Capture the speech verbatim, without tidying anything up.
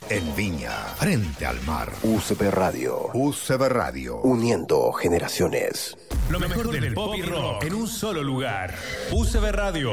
en Viña, frente al mar. U C P Radio. U C P Radio. Uniendo generaciones. Lo mejor del pop y rock en un solo lugar. U C B Radio.